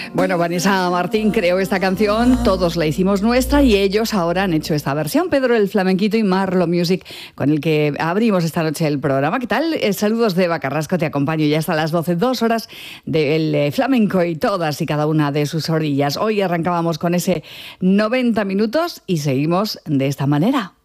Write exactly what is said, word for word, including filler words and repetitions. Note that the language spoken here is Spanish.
Bueno, Vanessa Martín creó esta canción, todos la hicimos nuestra y ellos ahora han hecho esta versión. Pedro el Flamenquito y Marlo Music, con el que abrimos esta noche el programa. ¿Qué tal? Eh, saludos de Eva Carrasco, te acompaño ya hasta las doce, dos horas del eh, flamenco y todas y cada una de sus orillas. Hoy arrancábamos con ese noventa minutos y seguimos de esta manera.